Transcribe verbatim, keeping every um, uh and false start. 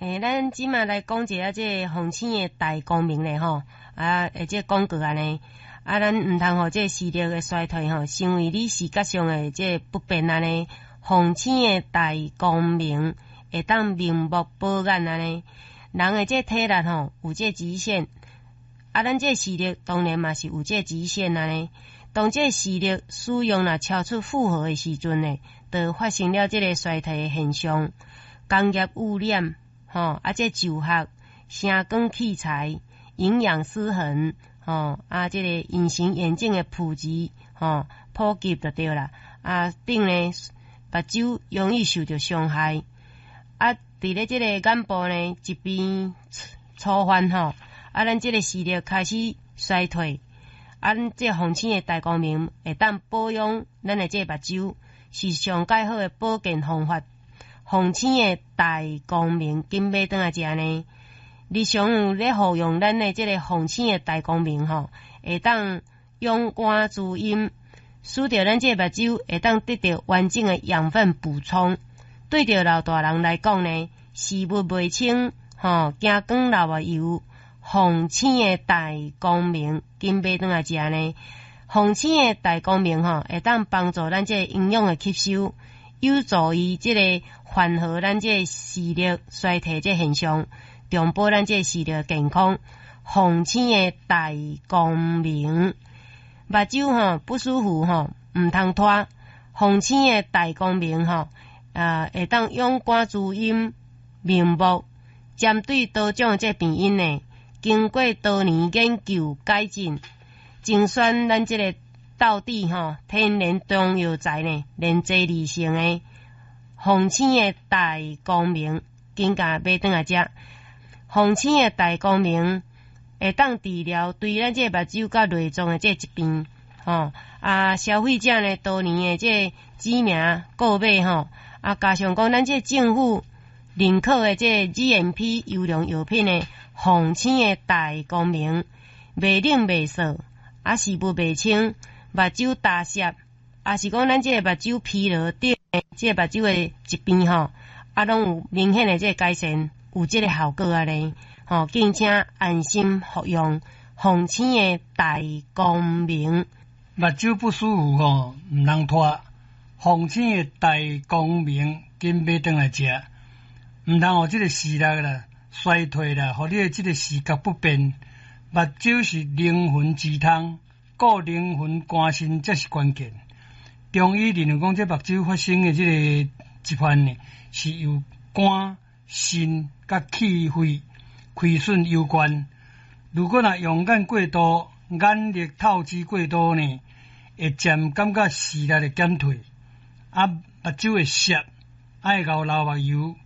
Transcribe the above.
诶，咱即马来讲一下这风醒的大光明咧吼，啊，诶，这广告安尼，啊，咱毋通互这视力的衰退吼，成为你视觉上的这不便安尼。风醒的大光明会当明目保眼安尼，人的这体力吼有这极限，啊，咱这视力当然嘛是有这极限安尼。当这视力使用若超出负荷的时阵呢，就发生了这个衰退的现象。工业污染，吼、啊，这就学、声光器材、营养失衡，吼、啊，这个隐形眼镜的普及，吼、普及就对啦。啊，顶呢，目睭容易受到伤害。啊，伫咧这个眼部呢，一边粗犯吼，啊，咱这个视力开始衰退。啊，咱这风醒的大光明会当保养咱的这目睭，是上介好的保健方法。风醒的大光明，紧买转来食呢。日常有咧服用咱的这个风醒的大光明吼，会当勇肝滋阴，使着咱这目睭会当得到完整的养分补充。对着老大人来讲呢，视物袂清，吼，惊光流啊油。风醒的大光明，紧买转来食呢。风醒的大光明吼，会当帮助咱这营养的吸收，有助于这个缓和咱这视力衰退这现象，重保咱这视力健康。风醒的大光明，目睭吼不舒服吼，毋通拖。风醒的大光明吼，啊，会当勇肝滋阴、明目，针对多种这病因呢。经过多年研究改进，精选咱这个道地吼天然中药材呢，连接理性的风醒的大光明，紧甲买转来食。风醒的大光明会当治疗对咱这目睭甲内脏的这疾病，吼啊消费者呢多年的这知名购买吼，啊加上讲咱这政府认可的这 G M P 优良药品呢。风醒的大光明，袂冷袂涩，啊视物袂清，目睭大涩，啊是讲咱这个目睭疲劳等这个目睭的疾病吼，啊拢有明显的这个改善，有这个效果啊咧，吼，敬请安心服用风醒的大光明。 目睭不舒服吼，毋通拖，风醒的大光明，紧买转来食，毋通互这个视力啦。衰退啦，互你的即个视觉不便，目睭是灵魂之汤，顾灵魂肝肾才是关键。中医认为讲，这目睭发生的即个疾患呢，是由肝、肾甲气血亏损有关。如果若用眼过度、眼力透支过度呢，会渐感觉视力会减退，啊，目睭会涩，爱流流目油。